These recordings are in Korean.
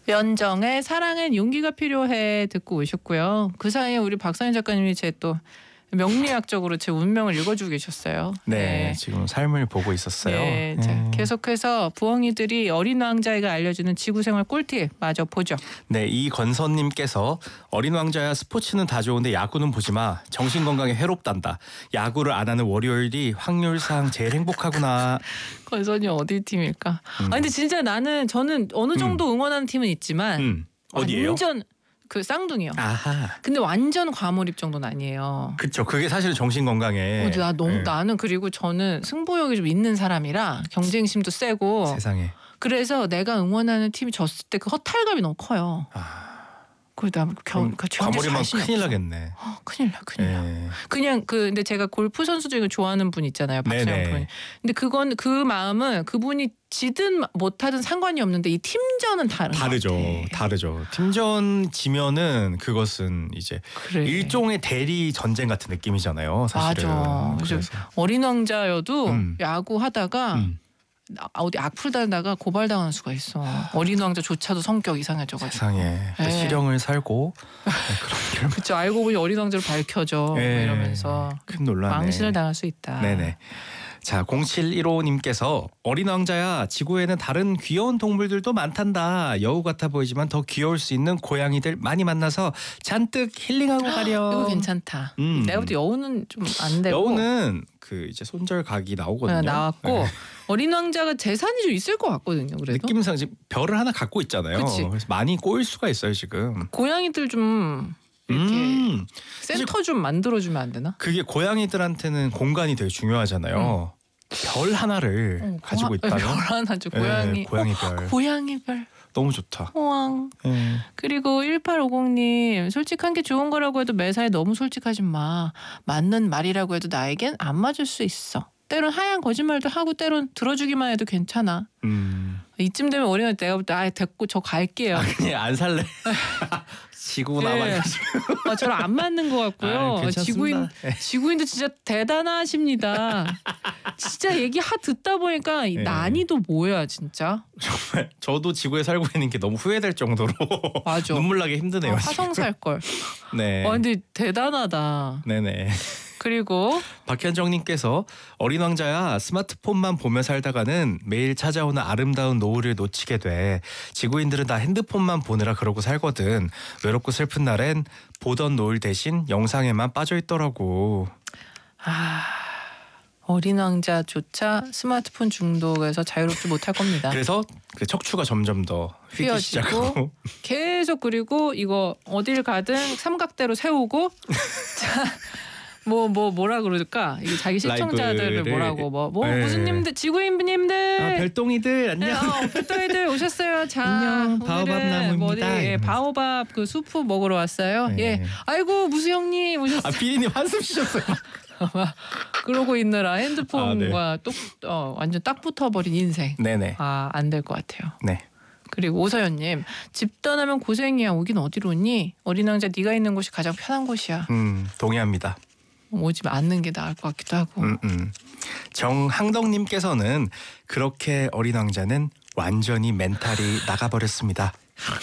연정의 사랑엔 용기가 필요해 듣고 오셨고요. 그 사이에 우리 박상현 작가님이 제 또 명리학적으로 제 운명을 읽어주고 계셨어요. 네, 지금 삶을 보고 있었어요. 네, 자, 계속해서 부엉이들이 어린 왕자에게 알려주는 지구생활 꿀팁 마저 보죠. 네, 이건선님께서 어린 왕자야 스포츠는 다 좋은데 야구는 보지 마. 정신 건강에 해롭단다. 야구를 안 하는 월요일이 확률상 제일 행복하구나. 건선이 어디 팀일까? 아 근데 진짜 저는 어느 정도 응원하는 팀은 있지만 어디예요? 완전 그 쌍둥이요. 아하. 근데 완전 과몰입 정도는 아니에요. 그렇죠. 그게 사실 정신 건강에. 나는 그리고 저는 승부욕이 좀 있는 사람이라 경쟁심도 세고. 세상에. 그래서 내가 응원하는 팀이 졌을 때 그 허탈감이 너무 커요. 그러다 과몰입만 큰일 나겠네. 큰일 나. 그냥 근데 제가 골프 선수 중에 좋아하는 분 있잖아요, 박수영 분. 근데 그 마음은 그분이 지든 못하든 상관이 없는데 이 팀전은 다르죠. 팀전 지면은 그것은 이제 일종의 대리 전쟁 같은 느낌이잖아요, 사실은. 맞아. 그래서 어린 왕자여도 야구 하다가 어디 악플 달다가 고발당하는 수가 있어. 어린 왕자조차도 성격 이상해져가지고. 세상에. 실형을 살고. 그렇죠. 알고 보니 어린 왕자로 밝혀져. 이러면서 큰 논란에 망신을 당할 수 있다. 네네. 자, 0715님께서 어린 왕자야 지구에는 다른 귀여운 동물들도 많단다. 여우 같아 보이지만 더 귀여울 수 있는 고양이들 많이 만나서 잔뜩 힐링하고 가렴. 이거 괜찮다. 내가 볼 때 여우는 좀 안 되고. 여우는 그 이제 손절 각이 나오거든요. 나왔고 어린 왕자가 재산이 좀 있을 것 같거든요. 그래도 느낌상 지금 별을 하나 갖고 있잖아요. 그래서 많이 꼬일 수가 있어요 지금. 고양이들 좀 이렇게 센터 좀 만들어주면 안 되나? 그게 고양이들한테는 공간이 되게 중요하잖아요. 별 하나를 가지고 있다면 별 하나죠. 고양이 별. 고양이 별. 너무 좋다. 호황. 그리고 1850님 솔직한 게 좋은 거라고 해도 매사에 너무 솔직하지 마. 맞는 말이라고 해도 나에겐 안 맞을 수 있어. 때론 하얀 거짓말도 하고 때론 들어주기만 해도 괜찮아. 이쯤 되면 어린애 내가 볼 때 됐고 저 갈게요. 그냥 안 살래. 지구 남아가지고. 저랑 안 맞는 것 같고요. 지구인도 진짜 대단하십니다. 진짜 얘기 듣다 보니까 난이도 뭐야 진짜. 정말 저도 지구에 살고 있는 게 너무 후회될 정도로 맞아. 눈물 나게 힘드네요. 화성 살 걸. 네. 근데 대단하다. 네네. 그리고 박현정님께서 어린 왕자야 스마트폰만 보며 살다가는 매일 찾아오는 아름다운 노을을 놓치게 돼. 지구인들은 다 핸드폰만 보느라 그러고 살거든. 외롭고 슬픈 날엔 보던 노을 대신 영상에만 빠져있더라고. 어린 왕자조차 스마트폰 중독에서 자유롭지 못할 겁니다. 그래서 그 척추가 점점 더 휘기 시작하고 계속 그리고 이거 어딜 가든 삼각대로 세우고 자 뭐라 그럴까? 이게 자기 시청자들을 뭐라고 무슨 님들 지구인님들 별똥이들 안녕. 별똥이들 오셨어요. 자 안녕. 바오밥 나무입니다. 바오밥 그 수프 먹으러 왔어요. 아이고 무수형님 오셨어요. 피디님 한숨 쉬셨어요. 그러고 있느라 핸드폰과 완전 딱 붙어버린 인생. 네네. 안 될 것 같아요. 네. 그리고 오서연님 집 떠나면 고생이야. 오긴 어디로 오니? 어린 왕자 네가 있는 곳이 가장 편한 곳이야. 동의합니다. 오지 않는 게 나을 것 같기도 하고. 정항덕님께서는 그렇게 어린 왕자는 완전히 멘탈이 나가버렸습니다.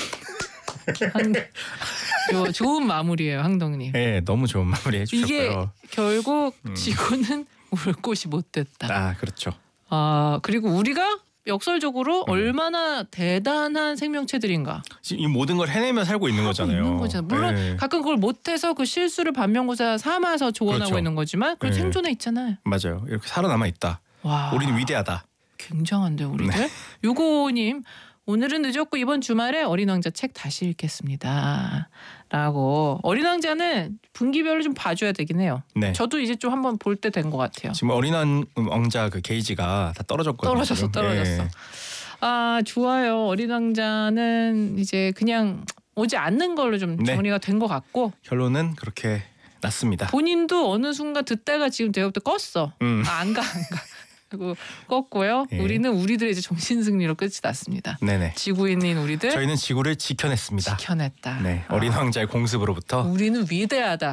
좋은 마무리예요, 항덕님. 네, 너무 좋은 마무리 해주셨고요. 이게 결국 지구는 울 곳이 못 됐다. 그렇죠. 그리고 우리가 역설적으로 얼마나 대단한 생명체들인가. 이 모든 걸 해내며 살고 있는 거잖아요. 물론 가끔 그걸 못해서 그 실수를 반면교사 삼아서 조언하고 있는 거지만 그걸 생존해 있잖아요. 맞아요. 이렇게 살아남아 있다. 우리는 위대하다. 굉장한데 우리들. 유고님 오늘은 늦었고 이번 주말에 어린 왕자 책 다시 읽겠습니다. 라고. 어린 왕자는 분기별로 좀 봐줘야 되긴 해요. 네. 저도 이제 좀 한번 볼 때 된 것 같아요. 지금 어린 왕자 그 게이지가 다 떨어졌거든요. 떨어졌어. 좋아요. 어린 왕자는 이제 그냥 오지 않는 걸로 좀 정리가 된 것 같고. 결론은 그렇게 났습니다. 본인도 어느 순간 듣다가 지금 내가부터 껐어. 안 가. 그리고 껐고요. 우리는 우리들의 이제 정신승리로 끝이 났습니다. 네네. 지구인인 우리들. 저희는 지구를 지켜냈습니다. 지켜냈다. 네. 어린 왕자의 공습으로부터. 우리는 위대하다.